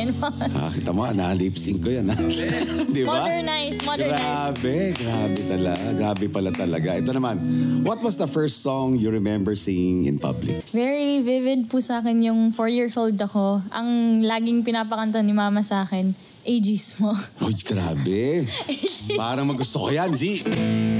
namin. Kita mo, na-lip sync ko yan. Di ba? Modernize. Grabe talaga. Grabe pala talaga. Ito naman, what was the first song you remember singing in public? Very vivid po sa akin yung 4 years old ako. Ang laging pinapakanta ni mama sa akin, Ageismo. Uy, grabe. Parang magusto ko yan, G.